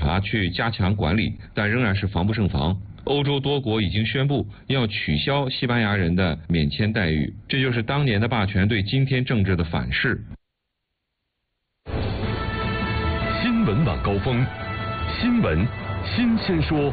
查去加强管理，但仍然是防不胜防。欧洲多国已经宣布要取消西班牙人的免签待遇，这就是当年的霸权对今天政治的反噬。 新闻晚高峰，新闻新鲜说。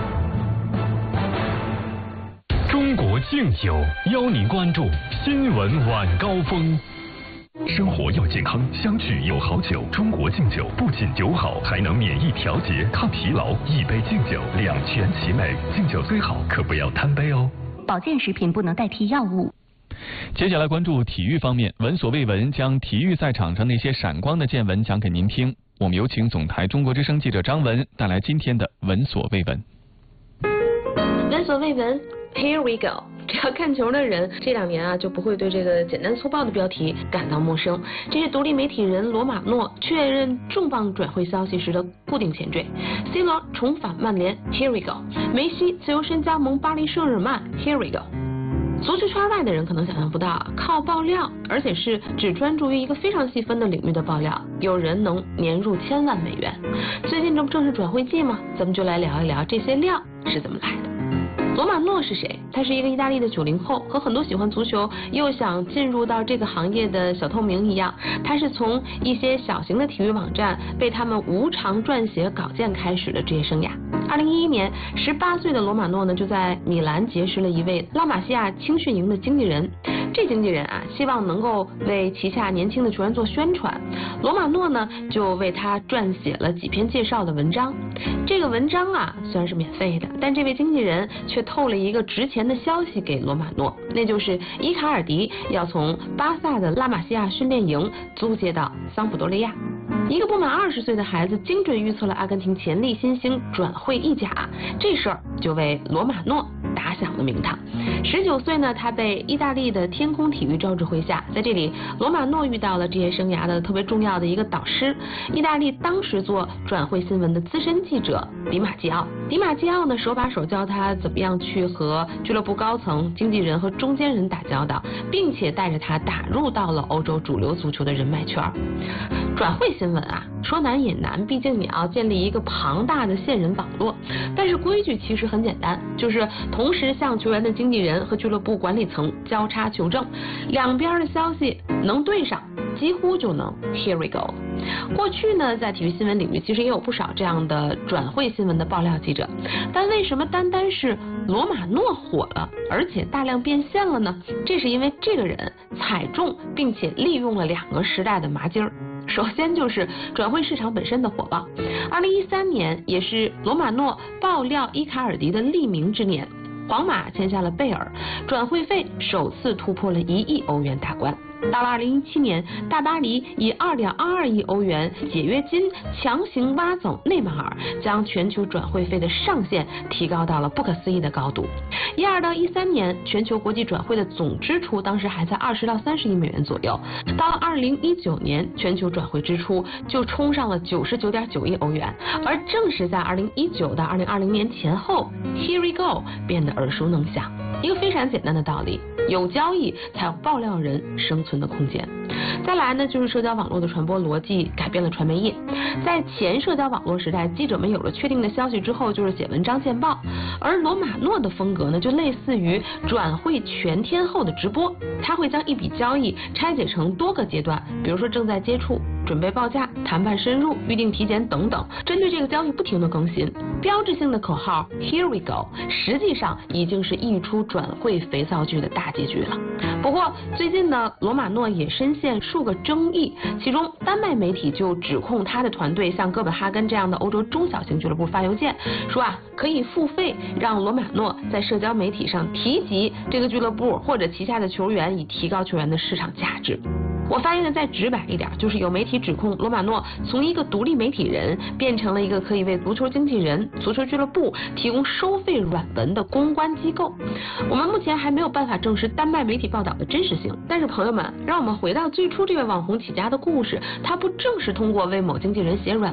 中国敬酒邀您关注新闻晚高峰。生活要健康，相聚有好酒。中国敬酒不仅酒好，还能免疫调节、抗疲劳。一杯敬酒，两全其美。敬酒最好，可不要贪杯哦。 保健食品不能代替药物。 接下来关注体育方面，闻所未闻将体育赛场上那些闪光的见闻讲给您听。我们有请总台中国之声记者张文带来今天的闻所未闻。 闻所未闻 ，Here we go。只要看球的人，这2年就不会对这个简单粗暴的标题感到陌生。这是独立媒体人罗马诺确认重磅转会消息时的固定前缀。C 罗重返曼联 ，Here we go。梅西自由身加盟巴黎圣日耳曼 ，Here we go。足球圈外的人可能想象不到，靠爆料，而且是只专注于一个非常细分的领域的爆料，有人能年入1000万美元。最近这不正是转会季吗？咱们就来聊一聊这些料是怎么来的。罗马诺是谁？他是一个意大利的90后，和很多喜欢足球又想进入到这个行业的小透明一样，他是从一些小型的体育网站被他们无偿撰写稿件开始的职业生涯。2011年，18岁的罗马诺呢就在米兰结识了一位拉玛西亚青训营的经纪人。这经纪人希望能够为旗下年轻的球员做宣传，罗马诺呢就为他撰写了几篇介绍的文章。这个文章虽然是免费的，但这位经纪人却透了一个值钱的消息给罗马诺，那就是伊卡尔迪要从巴萨的拉玛西亚训练营租借到桑普多利亚。一个不满20岁的孩子精准预测了阿根廷潜力新星转会意甲，这事儿就为罗马诺打响了名堂。19岁呢，他被意大利的天空体育招至麾下，在这里，罗马诺遇到了职业生涯的特别重要的一个导师，意大利当时做转会新闻的资深记者迪马基奥。迪马基奥呢，手把手教他怎么样去和俱乐部高层、经纪人和中间人打交道，并且带着他打入到了欧洲主流足球的人脉圈。转会新闻说难也难，毕竟你要建立一个庞大的线人网络。但是规矩其实很简单，就是同时向球员的经纪人和俱乐部管理层交叉求证，两边的消息能对上，几乎就能 Here we go。过去呢，在体育新闻领域其实也有不少这样的转会新闻的爆料记者，但为什么单单是罗马诺火了，而且大量变现了呢？这是因为这个人踩中并且利用了2个时代的麻筋儿。首先就是转会市场本身的火爆。2013年也是罗马诺爆料伊卡尔迪的立名之年，皇马签下了贝尔，转会费首次突破了1亿欧元大关。到了2017年，大巴黎以2.22亿欧元解约金强行挖走内马尔，将全球转会费的上限提高到了不可思议的高度。12到13年，全球国际转会的总支出当时还在20到30亿美元左右。到了2019年，全球转会支出就冲上了99.9亿欧元。而正是在2019到2020年前后 ，Here we go 变得耳熟能详。一个非常简单的道理，有交易才有爆料人生存的空间。再来呢，就是社交网络的传播逻辑改变了传媒业。在前社交网络时代，记者们有了确定的消息之后，就是写文章见报，而罗马诺的风格呢，就类似于转会全天候的直播，他会将一笔交易拆解成多个阶段，比如说正在接触、准备报价、谈判深入、预定体检等等，针对这个交易不停的更新。标志性的口号 Here we go 实际上已经是一出转会肥皂剧的大结局了。不过最近呢，罗马诺也深陷数个争议，其中丹麦媒体就指控他的团队向哥本哈根这样的欧洲中小型俱乐部发邮件，说可以付费让罗马诺在社交媒体上提及这个俱乐部或者旗下的球员，以提高球员的市场价值。我发言的再直白一点，就是有媒体指控罗马诺从一个独立媒体人变成了一个可以为足球经纪人、足球俱乐部提供收费软文的公关机构。我们目前还没有办法证实丹麦媒体报道的真实性，但是朋友们，让我们回到最初这位网红起家的故事，他不正是通过为某经纪人写软